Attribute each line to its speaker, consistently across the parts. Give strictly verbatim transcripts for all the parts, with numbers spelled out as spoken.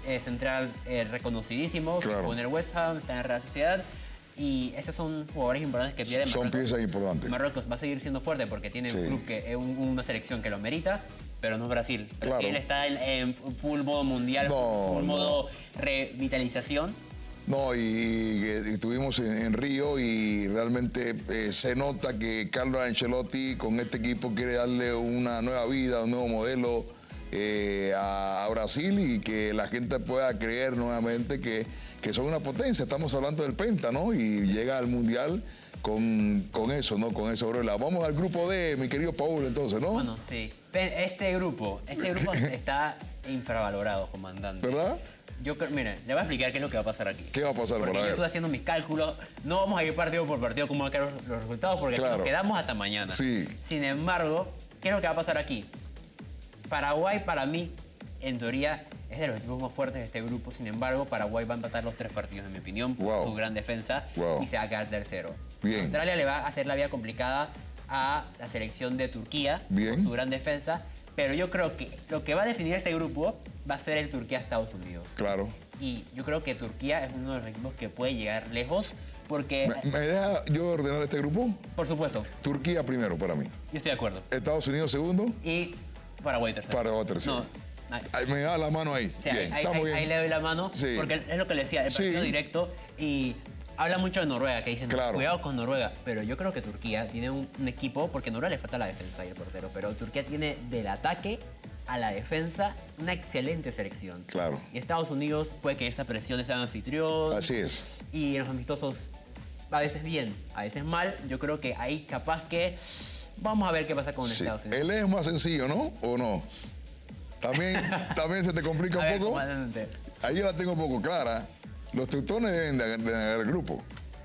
Speaker 1: eh, central eh, reconocidísimo,
Speaker 2: Claro.
Speaker 1: con el West Ham, está en la Real Sociedad. Y estos son jugadores importantes que tiene
Speaker 2: Son
Speaker 1: Marruecos.
Speaker 2: piezas importantes.
Speaker 1: Marruecos va a seguir siendo fuerte porque tiene
Speaker 2: Sí.
Speaker 1: un club que es un- una selección que lo merita, pero no es Brasil.
Speaker 2: Claro.
Speaker 1: Brasil está en, en full modo mundial,
Speaker 2: No,
Speaker 1: full
Speaker 2: no.
Speaker 1: modo revitalización.
Speaker 2: No, y, y- y estuvimos en, en Río y realmente eh, se nota que Carlo Ancelotti con este equipo quiere darle una nueva vida, un nuevo modelo eh, a, a Brasil y que la gente pueda creer nuevamente que, que son una potencia. Estamos hablando del Penta, ¿no? Y llega al Mundial con, con eso, ¿no? Con ese orela. Vamos al grupo D, mi querido Paul, entonces, ¿no?
Speaker 1: Bueno, sí. Pe- Este grupo, este grupo está infravalorado, comandante.
Speaker 2: ¿Verdad?
Speaker 1: Yo creo, mire, le voy a explicar qué es lo que va a pasar aquí.
Speaker 2: ¿Qué va a pasar
Speaker 1: Porque
Speaker 2: para
Speaker 1: yo
Speaker 2: ver?
Speaker 1: estuve haciendo mis cálculos. No vamos a ir partido por partido cómo van a quedar los, los resultados porque
Speaker 2: Claro.
Speaker 1: nos quedamos hasta mañana.
Speaker 2: Sí.
Speaker 1: Sin embargo, ¿qué es lo que va a pasar aquí? Paraguay, para mí, en teoría, es de los equipos más fuertes de este grupo. Sin embargo, Paraguay va a empatar los tres partidos, en mi opinión, por
Speaker 2: Wow.
Speaker 1: su gran defensa
Speaker 2: Wow.
Speaker 1: y se va a quedar tercero.
Speaker 2: Bien.
Speaker 1: Australia le va a hacer la vida complicada a la selección de Turquía
Speaker 2: Bien.
Speaker 1: por su gran defensa. Pero yo creo que lo que va a definir este grupo va a ser el Turquía-Estados Unidos.
Speaker 2: Claro.
Speaker 1: Y yo creo que Turquía es uno de los equipos que puede llegar lejos porque,
Speaker 2: ¿Me, me deja yo ordenar este grupo?
Speaker 1: por supuesto,
Speaker 2: Turquía primero para mí.
Speaker 1: yo estoy de acuerdo.
Speaker 2: Estados Unidos segundo.
Speaker 1: Y Paraguay tercero.
Speaker 2: Paraguay tercero.
Speaker 1: No, ay,
Speaker 2: Ay, me da la mano ahí.
Speaker 1: o sea,
Speaker 2: Bien,
Speaker 1: ahí,
Speaker 2: estamos
Speaker 1: ahí-
Speaker 2: bien.
Speaker 1: ahí le doy la mano
Speaker 2: Sí.
Speaker 1: porque es lo que le decía, el partido
Speaker 2: Sí.
Speaker 1: directo y habla mucho de Noruega, que dicen,
Speaker 2: Claro.
Speaker 1: cuidado con Noruega, pero yo creo que Turquía tiene un, un equipo, porque a Noruega le falta la defensa y el portero, pero Turquía tiene del ataque a la defensa una excelente selección.
Speaker 2: Claro.
Speaker 1: Y Estados Unidos puede que esa presión sea anfitrión.
Speaker 2: Así es.
Speaker 1: Y en los amistosos a veces bien, a veces mal. Yo creo que ahí capaz que vamos a ver qué pasa con
Speaker 2: Sí.
Speaker 1: Estados Unidos.
Speaker 2: Él es más sencillo, ¿no? ¿O no? También, también se te complica
Speaker 1: A
Speaker 2: un
Speaker 1: ver,
Speaker 2: poco.
Speaker 1: comandante.
Speaker 2: Ahí yo la tengo un poco clara. Los teutones deben de, de ganar el grupo.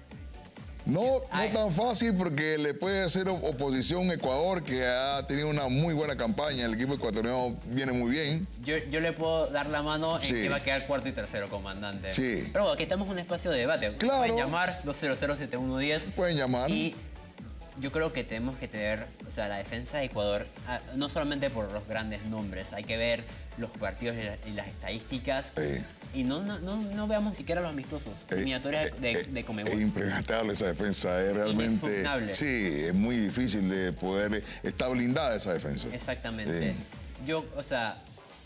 Speaker 2: No,
Speaker 1: Ay.
Speaker 2: no tan fácil porque le puede hacer op- oposición Ecuador, que ha tenido una muy buena campaña. El equipo ecuatoriano viene muy bien.
Speaker 1: Yo, yo le puedo dar la mano en
Speaker 2: Sí.
Speaker 1: que va a quedar cuarto y tercero, comandante.
Speaker 2: Sí.
Speaker 1: Pero bueno, aquí estamos en un espacio de debate.
Speaker 2: Claro.
Speaker 1: Pueden llamar dos cero cero siete uno uno cero.
Speaker 2: Pueden llamar.
Speaker 1: Y yo creo que tenemos que tener, o sea, la defensa de Ecuador, ah, no solamente por los grandes nombres, hay que ver los partidos y, la- y las estadísticas.
Speaker 2: Sí.
Speaker 1: Y no, no, no, no veamos ni siquiera los amistosos,
Speaker 2: Eh,
Speaker 1: eliminatorias
Speaker 2: eh,
Speaker 1: de,
Speaker 2: eh,
Speaker 1: de Conmebol.
Speaker 2: Es impregnable esa defensa, es realmente.
Speaker 1: Inexpugnable.
Speaker 2: Sí, es muy difícil de poder. Está blindada esa defensa.
Speaker 1: Exactamente.
Speaker 2: Sí.
Speaker 1: Yo, o sea,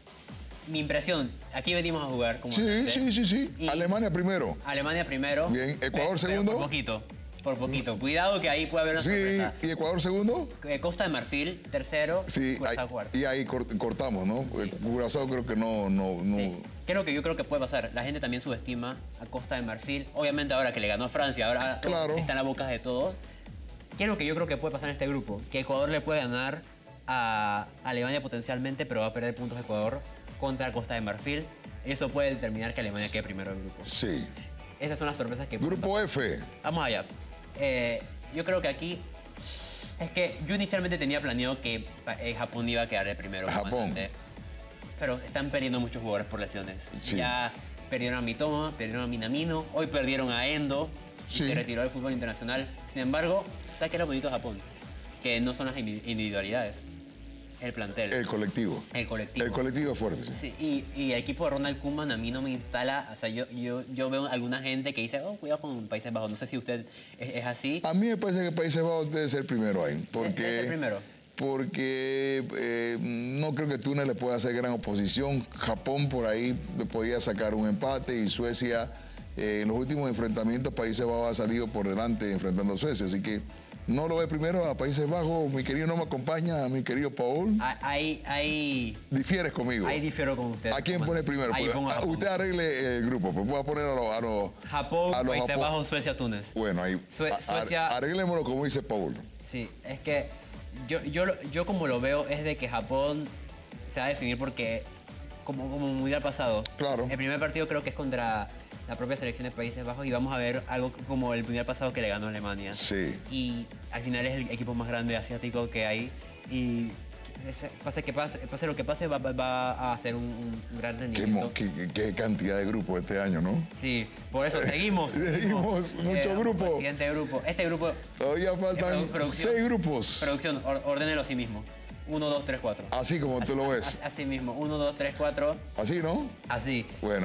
Speaker 1: mi impresión, aquí venimos a jugar como
Speaker 2: Sí,
Speaker 1: gente.
Speaker 2: sí, sí, sí.
Speaker 1: Y-
Speaker 2: Alemania primero.
Speaker 1: Alemania primero.
Speaker 2: Bien. ¿Ecuador
Speaker 1: Pe- pero
Speaker 2: segundo?
Speaker 1: Por poquito, por poquito. Cuidado que ahí puede haber una
Speaker 2: Sí.
Speaker 1: sorpresa.
Speaker 2: ¿Y Ecuador segundo?
Speaker 1: Eh, Costa de Marfil, tercero.
Speaker 2: Sí.
Speaker 1: Curazao
Speaker 2: ahí-
Speaker 1: cuarto.
Speaker 2: y ahí cort- cortamos, ¿no? El Curazao creo que no. no, no
Speaker 1: Sí. Creo que yo creo que puede pasar. La gente también subestima a Costa de Marfil. Obviamente ahora que le ganó a Francia, ahora
Speaker 2: Claro.
Speaker 1: está en la boca de todos. ¿Qué es lo que yo creo que puede pasar en este grupo? Que Ecuador le puede ganar a Alemania potencialmente, pero va a perder puntos Ecuador contra Costa de Marfil. Eso puede determinar que Alemania quede primero del grupo.
Speaker 2: Sí.
Speaker 1: Esas son las sorpresas que...
Speaker 2: Grupo F.
Speaker 1: Vamos allá. Eh, yo creo que aquí... Es que yo inicialmente tenía planeado que eh, Japón iba a quedar de primero.
Speaker 2: Japón.
Speaker 1: comandante. Pero están perdiendo muchos jugadores por lesiones.
Speaker 2: Sí.
Speaker 1: Ya perdieron a Mitoma, perdieron a Minamino, hoy perdieron a Endo, y
Speaker 2: Sí.
Speaker 1: se retiró del fútbol internacional. Sin embargo, ¿sabes qué es lo bonito de Japón? Que no son las indi- individualidades, el plantel,
Speaker 2: El colectivo.
Speaker 1: el colectivo.
Speaker 2: El colectivo es fuerte. Sí.
Speaker 1: Sí, y, y el equipo de Ronald Koeman a mí no me instala, o sea, yo, yo, yo veo alguna gente que dice, oh, cuidado con Países Bajos, no sé si usted es, es así.
Speaker 2: A mí me parece que Países Bajos debe ser primero ahí. Porque,
Speaker 1: Debe ser primero.
Speaker 2: Porque eh, no creo que Túnez le pueda hacer gran oposición. Japón por ahí le podía sacar un empate y Suecia, eh, en los últimos enfrentamientos, Países Bajos ha salido por delante enfrentando a Suecia. Así que no lo ve primero a Países Bajos. Mi querido no me acompaña, mi querido Paul.
Speaker 1: Ah, Ahí, ahí,
Speaker 2: Difieres conmigo.
Speaker 1: ahí difiero con usted.
Speaker 2: ¿A quién
Speaker 1: comandante.
Speaker 2: pone primero?
Speaker 1: Ahí
Speaker 2: Pues,
Speaker 1: pongo a
Speaker 2: a-
Speaker 1: Japón.
Speaker 2: usted arregle el grupo. Pues voy a poner a los... A los
Speaker 1: Japón,
Speaker 2: a los
Speaker 1: Países
Speaker 2: Japón-
Speaker 1: Bajos, Suecia, Túnez.
Speaker 2: Bueno, ahí.
Speaker 1: Sue-
Speaker 2: a-
Speaker 1: Suecia-
Speaker 2: Arreglémoslo como dice Paul.
Speaker 1: Sí, es que yo, yo, lo- yo como lo veo es de que Japón se va a definir porque, como, como mundial pasado,
Speaker 2: Claro.
Speaker 1: el primer partido creo que es contra la propia selección de Países Bajos y vamos a ver algo como el mundial pasado que le ganó a Alemania.
Speaker 2: Sí.
Speaker 1: Y al final es el equipo más grande asiático que hay y ese- pase, que pase, pase lo que pase va, va- va a hacer un, un gran
Speaker 2: Qué,
Speaker 1: rendimiento.
Speaker 2: mo- qué- qué- qué cantidad de grupos este año, ¿no?
Speaker 1: Sí, por eso seguimos.
Speaker 2: Seguimos, mucho
Speaker 1: vamos
Speaker 2: grupo.
Speaker 1: por el Siguiente grupo. Este grupo,
Speaker 2: Todavía faltan
Speaker 1: produ- producción.
Speaker 2: seis grupos.
Speaker 1: producción, or- ordénelo así mismo. uno, dos, tres, cuatro.
Speaker 2: Así como tú lo ves.
Speaker 1: Así mismo, uno, dos, tres, cuatro,
Speaker 2: Así, ¿no?
Speaker 1: así.
Speaker 2: Bueno,